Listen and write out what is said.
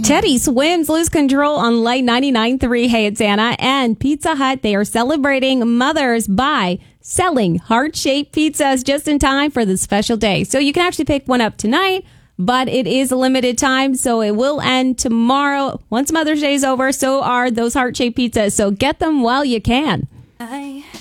Teddy Swims lose control on Light 99.3. Hey, it's Anna. And Pizza Hut, they are celebrating mothers by selling heart-shaped pizzas just in time for this special day. So you can actually pick one up tonight, but it is a limited time, so it will end tomorrow. Once Mother's Day is over, so are those heart-shaped pizzas. So get them while you can.